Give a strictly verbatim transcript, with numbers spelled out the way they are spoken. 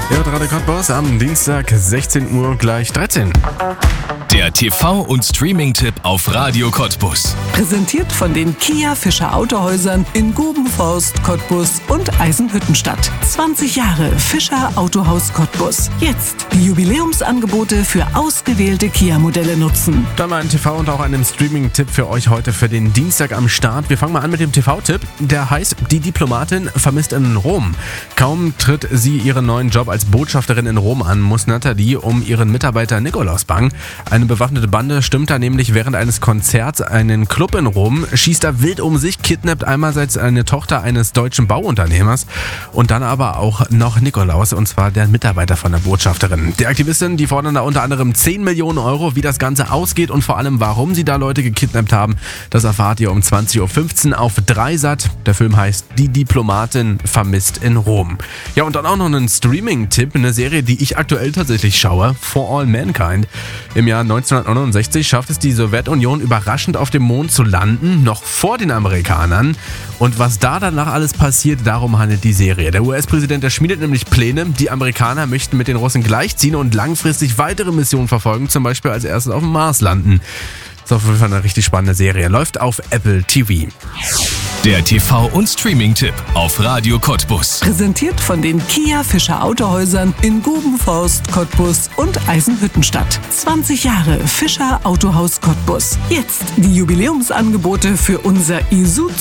Ja, Radio Cottbus am Dienstag sechzehn Uhr gleich dreizehn. Der T V- und Streaming-Tipp auf Radio Cottbus. Präsentiert von den Kia Fischer Autohäusern in Gubenforst, Cottbus und Eisenhüttenstadt. zwanzig Jahre Fischer Autohaus Cottbus. Jetzt die Jubiläumsangebote für ausgewählte Kia-Modelle nutzen. Dann mal ein T V- und auch einen Streaming-Tipp für euch heute für den Dienstag am Start. Wir fangen mal an mit dem T V-Tipp. Der heißt Die Diplomatin vermisst in Rom. Kaum tritt sie ihren neuen Job als Botschafterin in Rom an, muss Nathalie um ihren Mitarbeiter Nikolaus bangen. Eine bewaffnete Bande stürmt da nämlich während eines Konzerts einen Club in Rom, schießt da wild um sich, kidnappt einerseits eine Tochter eines deutschen Bauunternehmers und dann aber auch noch Nikolaus, und zwar der Mitarbeiter von der Botschafterin. Die Aktivistin, die fordern da unter anderem zehn Millionen Euro. Wie das Ganze ausgeht und vor allem, warum sie da Leute gekidnappt haben, das erfahrt ihr um zwanzig Uhr fünfzehn auf Dreisat. Der Film heißt Die Diplomatin vermisst in Rom. Ja, und dann auch noch ein Streaming-Tipp, eine Serie, die ich aktuell tatsächlich schaue, For All Mankind. Im Jahr neunzehnhundertneunundsechzig schafft es die Sowjetunion überraschend auf dem Mond zu landen, noch vor den Amerikanern. Und was da danach alles passiert, darum handelt die Serie. Der U S-Präsident, der schmiedet nämlich Pläne. Die Amerikaner möchten mit den Russen gleichziehen und langfristig weitere Missionen verfolgen, zum Beispiel als erstes auf dem Mars landen. Das ist auf jeden Fall eine richtig spannende Serie. Läuft auf Apple T V. Der T V- und Streaming-Tipp auf Radio Cottbus. Präsentiert von den Kia Fischer Autohäusern in Gubenforst, Cottbus und Eisenhüttenstadt. zwanzig Jahre Fischer Autohaus Cottbus. Jetzt die Jubiläumsangebote für unser Isuzu